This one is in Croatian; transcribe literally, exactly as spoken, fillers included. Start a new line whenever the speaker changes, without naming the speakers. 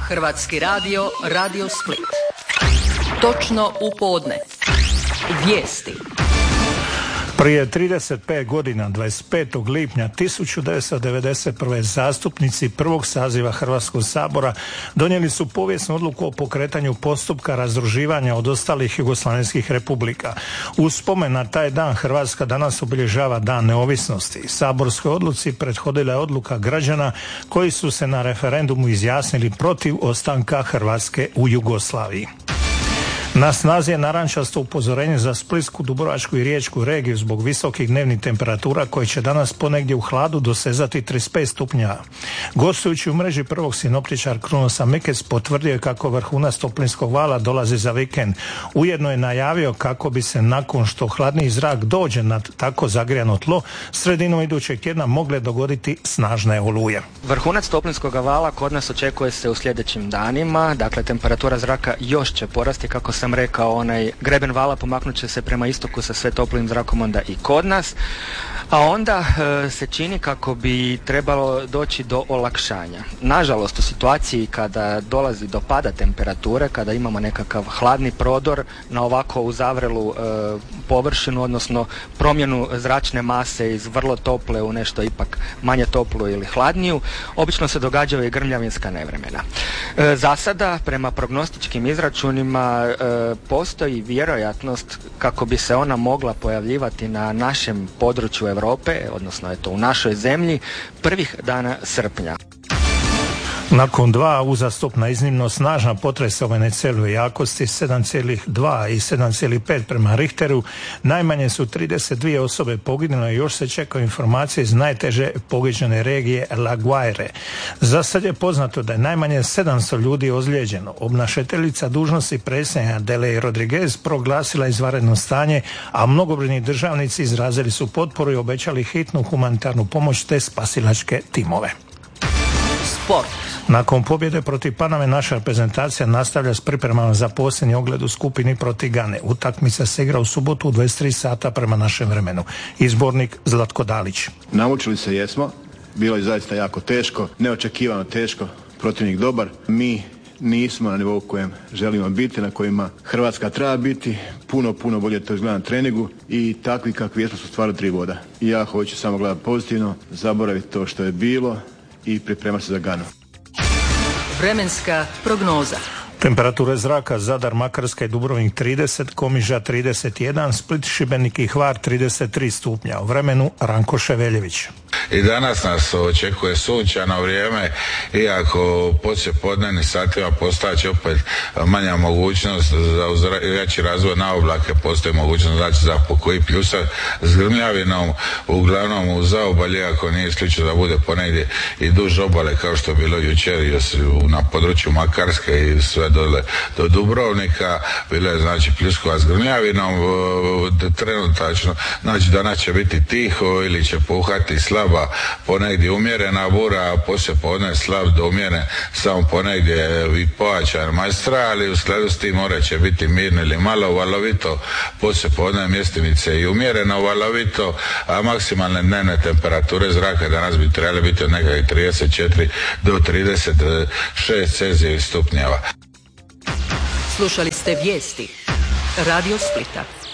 Hrvatski radio, Radio Split. Točno u podne. Vijesti.
Prije trideset pet godina, dvadeset petog lipnja tisuću devetsto devedeset prve zastupnici prvog saziva Hrvatskog sabora donijeli su povijesnu odluku o pokretanju postupka razdruživanja od ostalih jugoslavenskih republika. U spomen na taj dan Hrvatska danas obilježava Dan neovisnosti. Saborskoj odluci prethodila je odluka građana koji su se na referendumu izjasnili protiv ostanka Hrvatske u Jugoslaviji. Na snazi je narančasto upozorenje za Splitsku, Dubrovačku i Riječku regiju zbog visokih dnevnih temperatura koje će danas ponegdje u hladu dosezati trideset pet stupnjeva. Gostujući u mreži prvog sinoptičar Krunosa Mikec potvrdio je kako vrhunac toplinskog vala dolazi za vikend. Ujedno je najavio kako bi se nakon što hladniji zrak dođe na tako zagrijano tlo, sredinom idućeg tjedna mogle dogoditi snažne oluje.
Vrhunac toplinskog vala kod nas očekuje se u sljedećim danima, dakle temperatura zraka još će porasti, kako sam rekao, onaj greben vala pomaknut će se prema istoku sa sve toplim zrakom onda i kod nas, a onda e, se čini kako bi trebalo doći do olakšanja. Nažalost, u situaciji kada dolazi do pada temperature, kada imamo nekakav hladni prodor na ovako uzavrelu e, površinu, odnosno promjenu zračne mase iz vrlo tople u nešto ipak manje toplu ili hladniju, obično se događaju i grmljavinska nevremena. E, za sada, prema prognostičkim izračunima, e, postoji vjerojatnost kako bi se ona mogla pojavljivati na našem području Europe, odnosno eto u našoj zemlji, prvih dana srpnja.
Nakon dva uzastopna iznimno snažna potresa u Venezueli jakosti sedam zarez dva i sedam zarez pet prema Richteru, najmanje su trideset dvije osobe poginule i još se čekaju informacije iz najteže pogođene regije La Guaire. Za sad je poznato da je najmanje sedamsto ljudi ozlijeđeno. Obnašateljica dužnosti predsjednika Delcy Rodriguez proglasila izvanredno stanje, a mnogobrojni državnici izrazili su potporu i obećali hitnu humanitarnu pomoć te spasilačke timove.
Sport.
Nakon pobjede protiv Paname naša reprezentacija nastavlja s pripremama za posljednji ogled u skupini protiv Gane. Utakmica se igra u subotu u dvadeset tri sata prema našem vremenu. Izbornik Zlatko Dalić.
Naučili se jesmo, bilo je zaista jako teško, neočekivano teško, protivnik dobar. Mi nismo na nivou kojem želimo biti, na kojima Hrvatska treba biti, puno, puno bolje to izgleda na treningu i takvi kakvi jesmo su stvarno tri voda. I ja hoću samo gledati pozitivno, zaboraviti to što je bilo i pripremati se za Ganu.
Vremenska prognoza.
Temperature zraka Zadar, Makarska i Dubrovnik trideset, Komiža trideset jedan, Split, Šibenik i Hvar trideset tri stupnja. U vremenu Ranko Ševeljević.
I danas nas očekuje sunčano vrijeme, iako poslije podnevni satima postoji opet manja mogućnost za veći razvoj na oblake, postoji mogućnost znači za pokoji pljusak s grmljavinom, uglavnom u zaobalje, ako nije isključeno da bude ponegdje i duž obale kao što je bilo jučer na području Makarske i sve dole do Dubrovnika, bilo je znači pljuskova s grmljavinom, trenutačno, znači danas će biti tiho ili će puhati slaba ponegdje umjerena bura, a poslije podne slab do umjeren samo ponegdje i pojačan majstra, ali u skladu s tim more će biti mirno ili malo valovito, poslije podne mjestimice i umjereno valovito, a maksimalne dnevne temperature zraka danas bi trebali biti od nekakvih trideset četiri do trideset šest celzijevih stupnjeva.
Slušali ste vijesti Radio Splita.